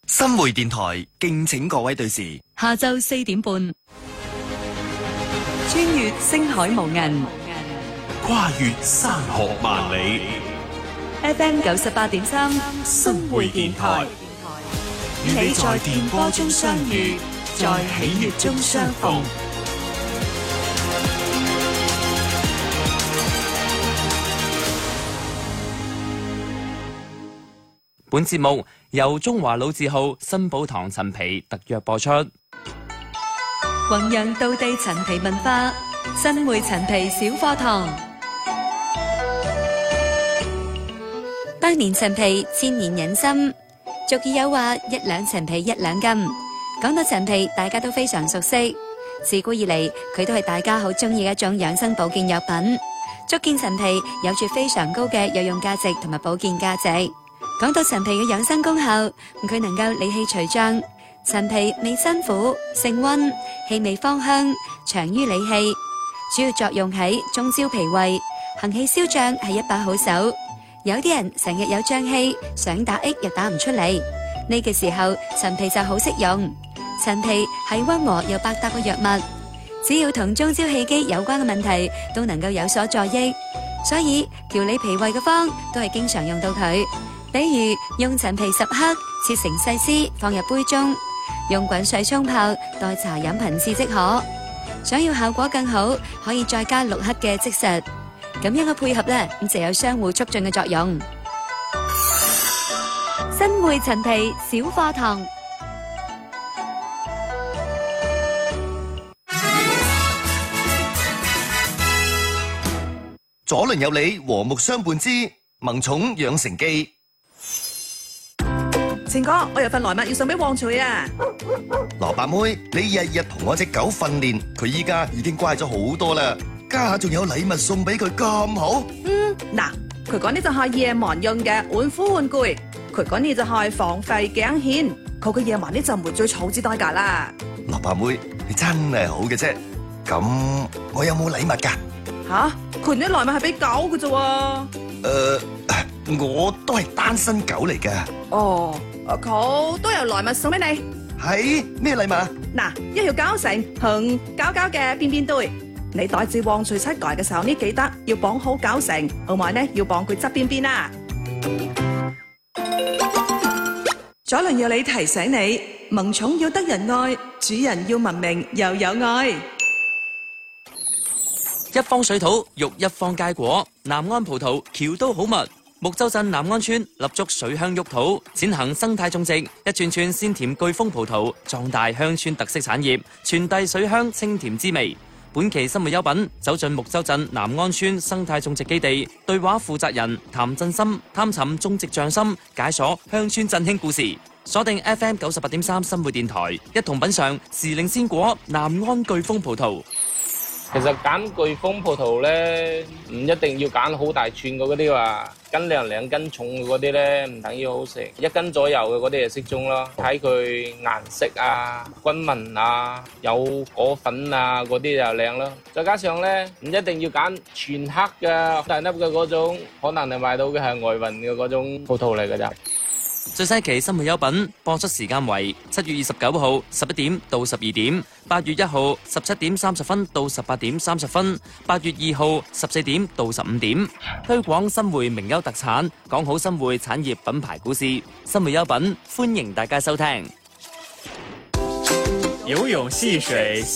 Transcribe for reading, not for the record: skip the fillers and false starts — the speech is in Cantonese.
新會電台敬請各位對時， 下晝4點半，穿越星海無垠， 跨越山河萬里。 FM 98.3， 新會電台，與你在電波中相遇，在喜悅中相逢。 本節目由中華老字號新寶堂陳皮特約播出。 弘揚道地陳皮文化，新會陳皮小課堂。百年陳皮，千年人心。俗語有話：一兩陳皮一兩金。講到陳皮，大家都非常熟悉。自古以嚟，佢都係大家好中意嘅一種養生保健藥品。足見陳皮有住非常高嘅藥用價值同埋保健價值。講到陳皮嘅養生功效，佢能夠理氣除脹。陳皮味辛苦，性溫，氣味芳香，長於理氣，主要作用喺中焦脾胃，行氣消脹係一把好手。有啲人成日有脹氣，想打嗝又打唔出嚟，呢個時候陳皮就好適用。陳皮係溫和又百搭嘅藥物，只要同中焦氣機有關嘅問題都能夠有所助益，所以調理脾胃嘅方都係經常用到佢。比如用陳皮10克切成細絲放入杯中，用滾水沖泡代茶飲頻次即可。想要效果更好，可以再加6克嘅即食，咁樣嘅配合呢，就有相互促進嘅作用。新會陳皮小課堂。 左鄰右里和睦相伴之萌寵養成記。 晴哥，我有份禮物要送俾旺財啊！ 蘿蔔妹，你日日同我隻狗訓練，佢依家已經乖咗好多啦，家下仲有禮物送俾佢咁好。 嗱，佢講呢就係夜晚用嘅玩夫玩具，佢講呢就係防吠頸線，佢嘅夜晚呢就唔會最草之代價啦。 蘿蔔妹，你真係好嘅啫。咁我有冇禮物㗎？ 吓，佢啲禮物係俾狗嘅啫喎。 我都係單身狗嚟㗎。 哦，佢都有禮物送俾你。 係咩禮物啊？ 嗱，一條膠繩同膠嘅邊邊堆，你帶住旺財出街嘅時候呢，記得要綁好膠繩，同埋呢要綁佢側邊邊啦。左鄰右里提醒你，萌寵要得人愛，主人要文明又有愛。 一方水土育一方佳果，南安葡萄橋都好密。木洲鎮南安村立足水鄉沃土，踐行生態種植，一串串鮮甜巨峰葡萄，壯大鄉村特色產業，傳遞水鄉清甜滋味。本期新會優品走進木洲鎮南安村生態種植基地，對話負責人譚振森，探尋種植匠心，解鎖鄉村振興故事。鎖定 FM 98.3新會電台，一同品嘗時令鮮果南安巨峰葡萄。 其實揀巨峰葡萄咧，唔一定要揀好大串嗰啲話，斤兩兩斤重嗰啲咧，唔等於好食。1斤左右嘅嗰啲就適中咯，睇佢顏色啊、均勻啊、有果粉啊嗰啲就靚咯。再加上咧，唔一定要揀全黑嘅大粒嘅嗰種，可能你買到嘅係外運嘅嗰種葡萄嚟㗎咋。 最新期新會優品播出時間為7月29號11點到12點，8月1號17點30分到18點30分，8月2號14點到15點。推廣新會名優特產，講好新會產業品牌故事。新會優品歡迎大家收聽。 游泳戲水